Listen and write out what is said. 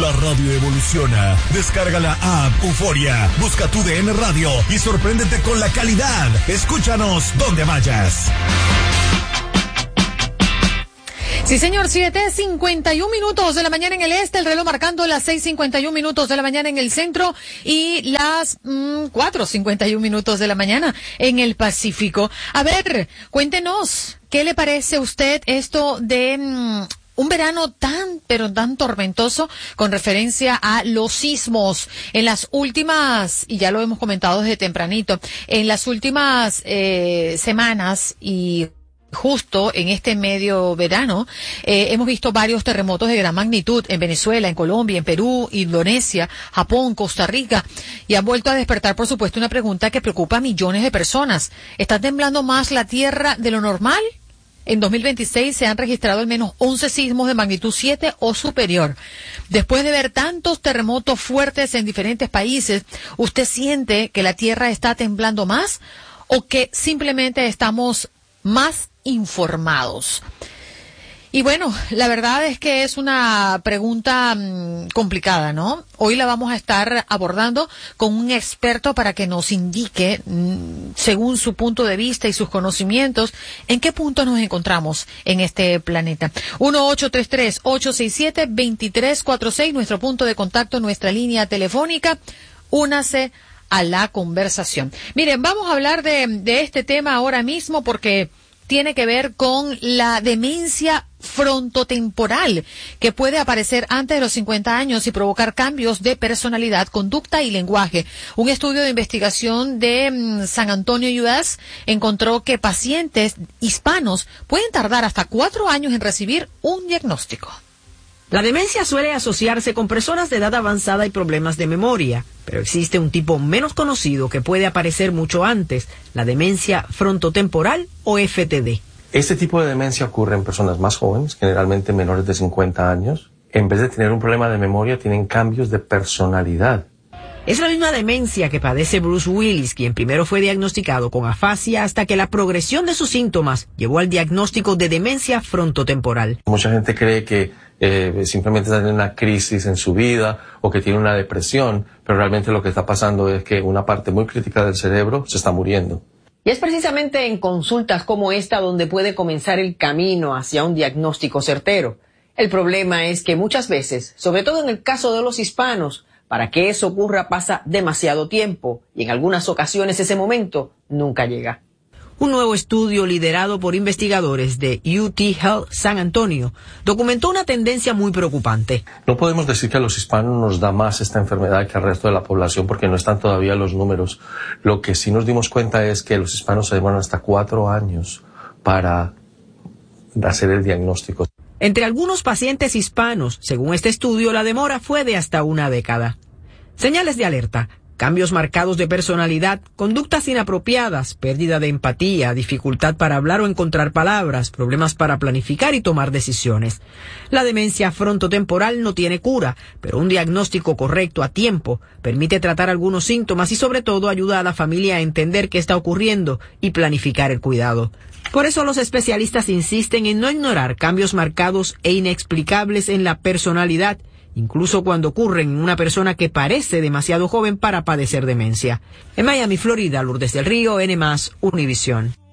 La radio evoluciona. Descarga la app Euforia, busca tu DN Radio y sorpréndete con la calidad. Escúchanos donde vayas. Sí, señor, 7:51 de la mañana en el este, el reloj marcando las 6:51 de la mañana en el centro y las 4:51 de la mañana en el Pacífico. A ver, cuéntenos, ¿qué le parece a usted esto de un verano pero tan tormentoso con referencia a los sismos? En las últimas, y ya lo hemos comentado desde tempranito, en las últimas semanas y justo en este medio verano, hemos visto varios terremotos de gran magnitud en Venezuela, en Colombia, en Perú, Indonesia, Japón, Costa Rica, y han vuelto a despertar, por supuesto, una pregunta que preocupa a millones de personas. ¿Está temblando más la Tierra de lo normal? En 2026 se han registrado al menos 11 sismos de magnitud 7 o superior. Después de ver tantos terremotos fuertes en diferentes países, ¿usted siente que la Tierra está temblando más o que simplemente estamos más informados? Y bueno, la verdad es que es una pregunta complicada, ¿no? Hoy la vamos a estar abordando con un experto para que nos indique, según su punto de vista y sus conocimientos, en qué punto nos encontramos en este planeta. 1-833-867-2346, nuestro punto de contacto, nuestra línea telefónica. Únase a la conversación. Miren, vamos a hablar de este tema ahora mismo porque tiene que ver con la demencia frontotemporal que puede aparecer antes de los 50 años y provocar cambios de personalidad, conducta y lenguaje. Un estudio de investigación de San Antonio, US, encontró que pacientes hispanos pueden tardar hasta 4 años en recibir un diagnóstico. La demencia suele asociarse con personas de edad avanzada y problemas de memoria, pero existe un tipo menos conocido que puede aparecer mucho antes, la demencia frontotemporal o FTD. Este tipo de demencia ocurre en personas más jóvenes, generalmente menores de 50 años. En vez de tener un problema de memoria, tienen cambios de personalidad. Es la misma demencia que padece Bruce Willis, quien primero fue diagnosticado con afasia hasta que la progresión de sus síntomas llevó al diagnóstico de demencia frontotemporal. Mucha gente cree que simplemente está en una crisis en su vida o que tiene una depresión, pero realmente lo que está pasando es que una parte muy crítica del cerebro se está muriendo. Y es precisamente en consultas como esta donde puede comenzar el camino hacia un diagnóstico certero. El problema es que muchas veces, sobre todo en el caso de los hispanos, para que eso ocurra pasa demasiado tiempo y en algunas ocasiones ese momento nunca llega. Un nuevo estudio liderado por investigadores de UT Health San Antonio documentó una tendencia muy preocupante. No podemos decir que a los hispanos nos da más esta enfermedad que al resto de la población porque no están todavía los números. Lo que sí nos dimos cuenta es que los hispanos se demoran hasta 4 años para hacer el diagnóstico. Entre algunos pacientes hispanos, según este estudio, la demora fue de hasta 1 década. Señales de alerta: cambios marcados de personalidad, conductas inapropiadas, pérdida de empatía, dificultad para hablar o encontrar palabras, problemas para planificar y tomar decisiones. La demencia frontotemporal no tiene cura, pero un diagnóstico correcto a tiempo permite tratar algunos síntomas y sobre todo ayuda a la familia a entender qué está ocurriendo y planificar el cuidado. Por eso los especialistas insisten en no ignorar cambios marcados e inexplicables en la personalidad, incluso cuando ocurren en una persona que parece demasiado joven para padecer demencia. En Miami, Florida, Lourdes del Río, N+, Univisión.